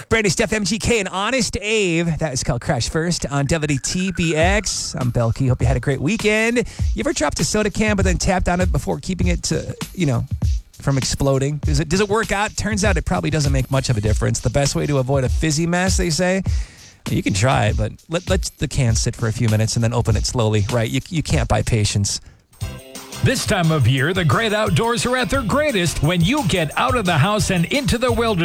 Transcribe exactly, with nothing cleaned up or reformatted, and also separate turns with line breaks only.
Brandy, Steph, M G K, and Honest Abe. That is called Crash First on W T B X. I'm Belky. Hope you had a great weekend. You ever dropped a soda can but then tapped on it before keeping it to, you know, from exploding? Does it, does it work out? Turns out it probably doesn't make much of a difference. The best way to avoid a fizzy mess, they say, you can try it, but let, let the can sit for a few minutes and then open it slowly, right? You, you can't buy patience.
This time of year, the great outdoors are at their greatest when you get out of the house and into the wilderness.